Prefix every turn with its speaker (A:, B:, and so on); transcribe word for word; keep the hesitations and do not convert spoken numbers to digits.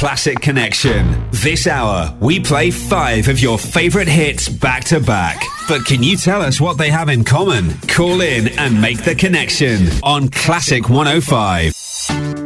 A: Classic Connection. This hour, we play five of your favourite hits back to back. But can you tell us what they have in common? Call in and make the connection on Classic one oh five.